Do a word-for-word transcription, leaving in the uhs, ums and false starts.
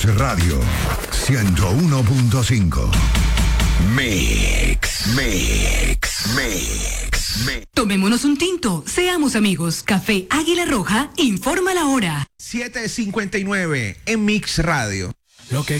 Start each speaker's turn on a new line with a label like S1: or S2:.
S1: Radio ciento uno punto cinco. Mix, mix, mix, mix.
S2: Tomémonos un tinto, seamos amigos. Café Águila Roja informa la hora.
S3: siete cincuenta y nueve en Mix Radio.
S4: Lo que